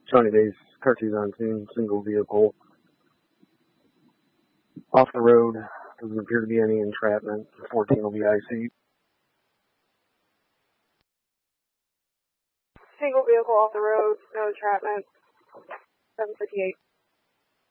Shawnee Base, Cartesian on scene, single vehicle. Off the road, doesn't appear to be any entrapment. 14 will be IC. Single vehicle off the road, no entrapment. 758.